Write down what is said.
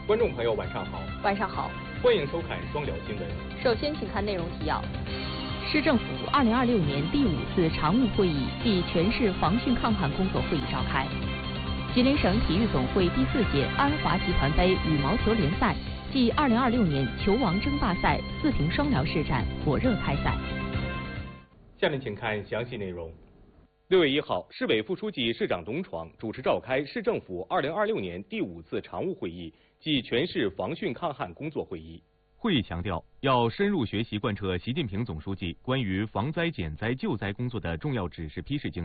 观众朋友，晚上好。 晚上好， 欢迎收看双聊新闻。 首先，请看内容提要。 市政府2026年第5次常务会议暨全市防汛抗旱工作会议召开。吉林省体育总会第4届安华集团杯羽毛球联赛暨2026年球王争霸赛4平双聊试战火热开赛。 下面请看详细内容。 6月1号，市委副书记、市长董闯主持召开市政府2026年第5次常务会议暨全市防汛抗旱工作会议。 会议强调，要深入学习贯彻习近平总书记关于防灾减灾救灾工作的重要指示批示精